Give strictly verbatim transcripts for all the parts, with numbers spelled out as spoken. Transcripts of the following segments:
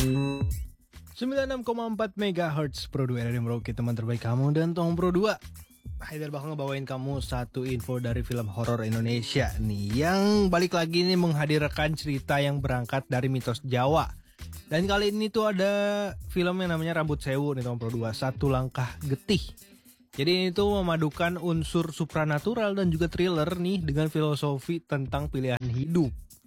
sembilan puluh enam koma empat megahertz Pro dua R R Merauke, teman terbaik kamu dan Tong Pro dua. Haidar bakal ngebawain kamu satu info dari film horor Indonesia nih, yang balik lagi nih menghadirkan cerita yang berangkat dari mitos Jawa. Dan kali ini tuh ada film yang namanya Rambut Sewu nih Tong Pro dua, Satu Langkah Getih. Jadi ini tuh memadukan unsur supranatural dan juga thriller nih dengan filosofi tentang pilihan hidup.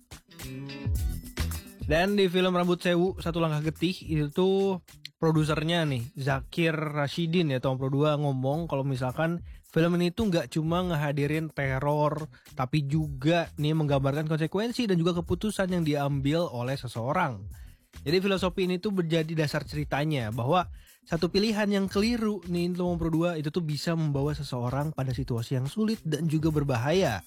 Dan di film Rambut Sewu Satu Langkah Getih itu tuh produsernya nih Zakir Rashidin ya Tong Pro dua ngomong kalau misalkan film ini tuh nggak cuma ngehadirin teror, tapi juga nih menggambarkan konsekuensi dan juga keputusan yang diambil oleh seseorang. Jadi filosofi ini tuh menjadi dasar ceritanya bahwa satu pilihan yang keliru nih Tong Pro dua itu tuh bisa membawa seseorang pada situasi yang sulit dan juga berbahaya.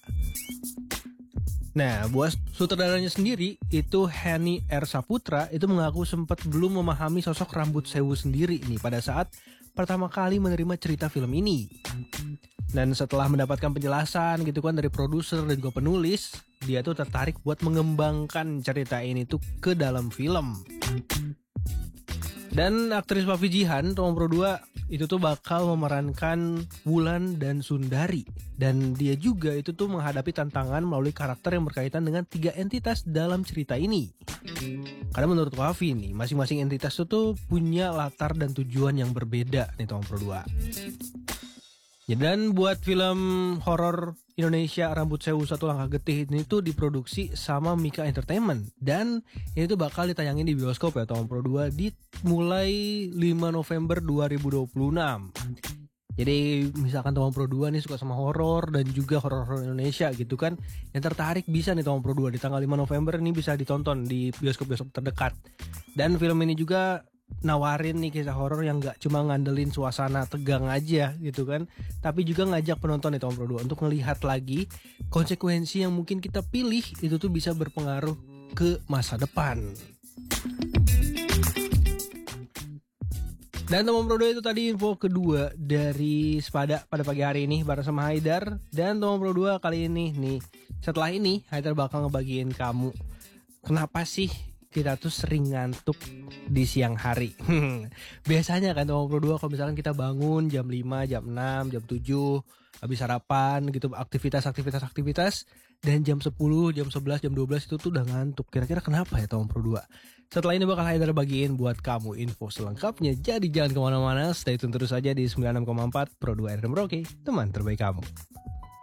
Nah, buat sutradaranya sendiri itu Henny R. Saputra itu mengaku sempat belum memahami sosok Rambut Sewu sendiri nih pada saat pertama kali menerima cerita film ini. Dan setelah mendapatkan penjelasan gitu kan dari produser dan juga penulis, dia tuh tertarik buat mengembangkan cerita ini tuh ke dalam film. Dan aktris Pavi Jihan, Tong Pro dua itu tuh bakal memerankan Wulan dan Sundari. Dan dia juga itu tuh menghadapi tantangan melalui karakter yang berkaitan dengan tiga entitas dalam cerita ini. Karena menurut Pavi nih, masing-masing entitas itu tuh punya latar dan tujuan yang berbeda nih Tong Pro dua. Ya, dan buat film horor Indonesia Rambut Sewu Satu Langkah Getih ini tuh diproduksi sama Mika Entertainment. Dan ini tuh bakal ditayangin di bioskop ya Tong Pro dua di mulai lima November dua ribu dua puluh enam. Jadi misalkan Tong Pro dua nih suka sama horor dan juga horor-horor Indonesia gitu kan, yang tertarik bisa nih Tong Pro dua di tanggal lima November ini bisa ditonton di bioskop-bioskop terdekat. Dan film ini juga nawarin nih kisah horor yang gak cuma ngandelin suasana tegang aja gitu kan, tapi juga ngajak penonton nih Tong Pro dua untuk ngelihat lagi konsekuensi yang mungkin kita pilih itu tuh bisa berpengaruh ke masa depan. Dan Tong Pro dua itu tadi info kedua dari Sepada pada pagi hari ini bareng sama Haidar. Dan Tong Pro dua kali ini nih, setelah ini Haidar bakal ngebagiin kamu kenapa sih kita tuh sering ngantuk di siang hari. Biasanya kan Tong Pro dua kalau misalkan kita bangun jam lima, jam enam, jam tujuh, habis sarapan gitu, aktivitas-aktivitas aktivitas, dan jam sepuluh, jam sebelas, jam dua belas itu tuh udah ngantuk. Kira-kira kenapa ya Tong Pro dua? Setelah ini bakal Haidar bagiin buat kamu info selengkapnya. Jadi jangan kemana-mana, stay tune terus aja di sembilan puluh enam koma empat Pro dua R R Merauke, teman terbaik kamu.